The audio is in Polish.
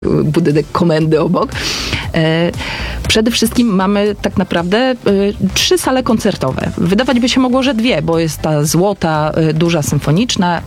budynek komendy obok. Przede wszystkim mamy tak naprawdę 3 sale koncertowe. Wydawać by się mogło, że 2, bo jest ta złota, duża symfoniczna